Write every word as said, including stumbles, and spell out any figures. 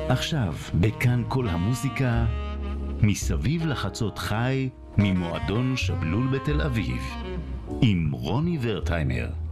עכשיו, בכאן כל המוזיקה, מסביב לחצות חי ממועדון שבלול בתל אביב, עם רוני ורטהיימר.